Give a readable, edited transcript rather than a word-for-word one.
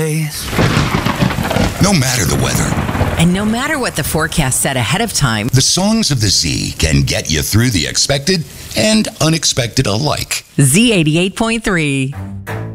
days. No matter the weather. And no matter what the forecast said ahead of time, The songs of the Z can get you through the expected and unexpected alike. Z88.3.